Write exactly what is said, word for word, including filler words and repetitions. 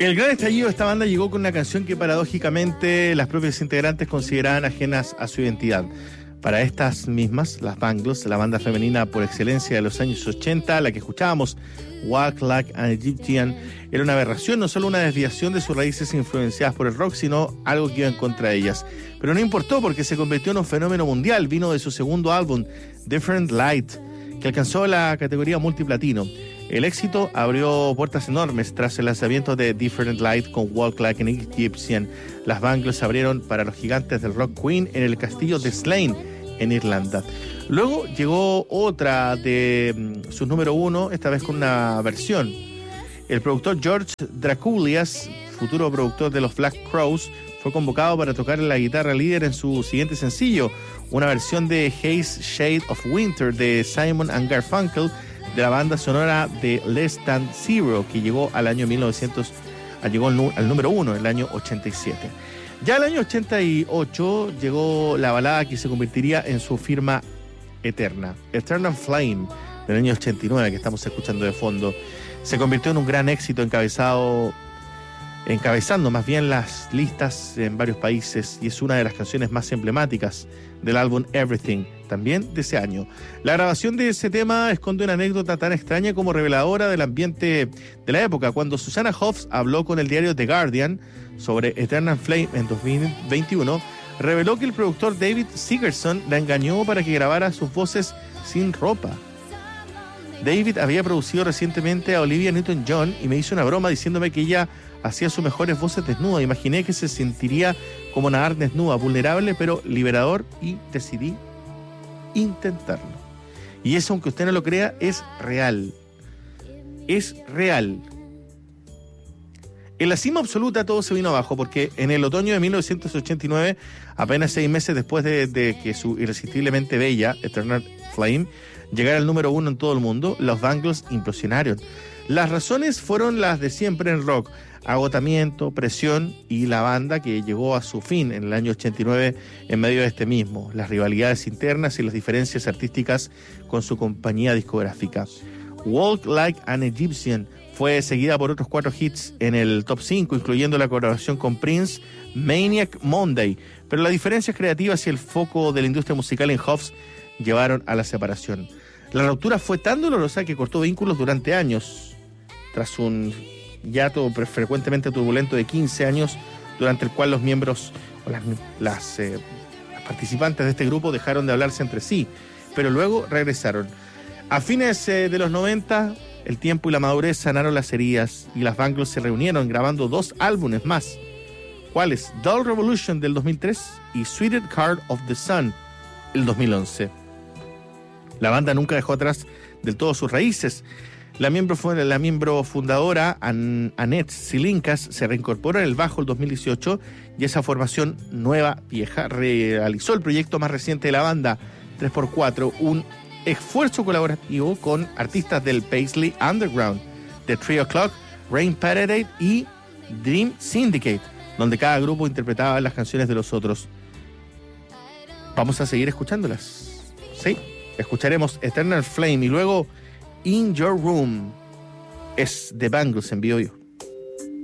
El gran estallido de esta banda llegó con una canción que paradójicamente las propias integrantes consideraban ajenas a su identidad. Para estas mismas, las Bangles, la banda femenina por excelencia de los años ochenta, la que escuchábamos, Walk Like an Egyptian, era una aberración, no solo una desviación de sus raíces influenciadas por el rock, sino algo que iba en contra de ellas. Pero no importó porque se convirtió en un fenómeno mundial, vino de su segundo álbum, Different Light, que alcanzó la categoría multiplatino. El éxito abrió puertas enormes tras el lanzamiento de Different Light con Walk Like an Egyptian. Las Bangles se abrieron para los gigantes del rock Queen en el castillo de Slane, en Irlanda. Luego llegó otra de mm, sus número uno, esta vez con una versión. El productor George Drakoulias, futuro productor de los Black Crowes, fue convocado para tocar la guitarra líder en su siguiente sencillo, una versión de Haze Shade of Winter de Simon and Garfunkel, de la banda sonora de Less Than Zero, que llegó al año mil novecientos, llegó al, al número uno en el año ochenta y siete. Ya el año ochenta y ocho llegó la balada que se convertiría en su firma eterna, Eternal Flame, del año ochenta y nueve, que estamos escuchando de fondo. Se convirtió en un gran éxito encabezado, encabezando más bien las listas en varios países, y es una de las canciones más emblemáticas del álbum Everything, también de ese año. La grabación de ese tema esconde una anécdota tan extraña como reveladora del ambiente de la época. Cuando Susanna Hoffs habló con el diario The Guardian sobre Eternal Flame en dos mil veintiuno, reveló que el productor David Sigerson la engañó para que grabara sus voces sin ropa. David había producido recientemente a Olivia Newton-John y me hizo una broma diciéndome que ella hacía sus mejores voces desnuda. Imaginé que se sentiría como nadar desnuda, vulnerable pero liberador, y decidí intentarlo. Y eso, aunque usted no lo crea, es real. Es real. En la cima absoluta todo se vino abajo, porque en el otoño de mil novecientos ochenta y nueve, apenas seis meses después de, de que su irresistiblemente bella Eternal Flame llegara al número uno en todo el mundo, los Bangles implosionaron. Las razones fueron las de siempre en el rock: agotamiento, presión, y la banda que llegó a su fin en el año ochenta y nueve en medio de este mismo, las rivalidades internas y las diferencias artísticas con su compañía discográfica. Walk Like an Egyptian fue seguida por otros cuatro hits en el top cinco, incluyendo la colaboración con Prince, Maniac Monday, pero las diferencias creativas y el foco de la industria musical en Hoffs llevaron a la separación. La ruptura fue tan dolorosa que cortó vínculos durante años, tras un hiato frecuentemente turbulento de quince años, durante el cual los miembros o las, las, eh, las participantes de este grupo dejaron de hablarse entre sí, pero luego regresaron. A fines eh, de los noventa, el tiempo y la madurez sanaron las heridas y las Bangles se reunieron grabando dos álbumes más. ¿Cuáles? Dull Revolution del dos mil tres y Sweeter Card of the Sun el dos mil once. La banda nunca dejó atrás del todo sus raíces. La miembro, la miembro fundadora, An, Annette Silinkas, se reincorporó en el bajo el dos mil dieciocho, y esa formación nueva, vieja, realizó el proyecto más reciente de la banda, tres por cuatro, un esfuerzo colaborativo con artistas del Paisley Underground, The Three O'Clock, Rain Parade y Dream Syndicate, donde cada grupo interpretaba las canciones de los otros. Vamos a seguir escuchándolas. Sí, escucharemos Eternal Flame y luego In Your Room. Es The Bangles en vivo.